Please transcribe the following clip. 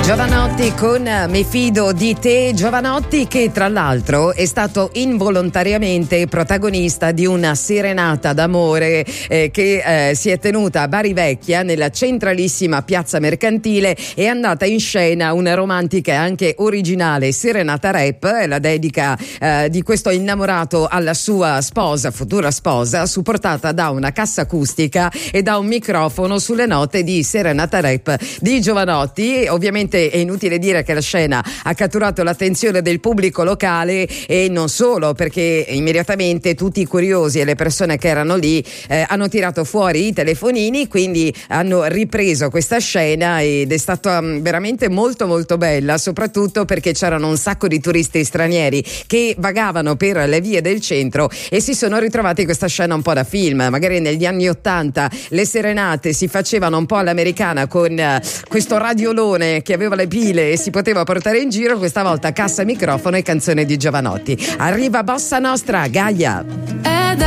Giovanotti con Mi fido di te. Giovanotti che tra l'altro è stato involontariamente protagonista di una serenata d'amore che si è tenuta a Bari Vecchia, nella centralissima piazza mercantile. È andata in scena una romantica e anche originale serenata rap, la dedica di questo innamorato alla sua sposa, futura sposa, supportata da una cassa acustica e da un microfono sulle note di serenata rap di Giovanotti. Ovviamente è inutile dire che la scena ha catturato l'attenzione del pubblico locale, e non solo, perché immediatamente tutti i curiosi e le persone che erano lì hanno tirato fuori i telefonini, quindi hanno ripreso questa scena, ed è stata veramente molto molto bella, soprattutto perché c'erano un sacco di turisti stranieri che vagavano per le vie del centro e si sono ritrovati in questa scena un po' da film. Magari negli anni '80 le serenate si facevano un po' all'americana con questo radiolone che aveva le pile e si poteva portare in giro. Questa volta cassa, microfono e canzone di Giovanotti. Arriva Bossa Nostra, Gaia.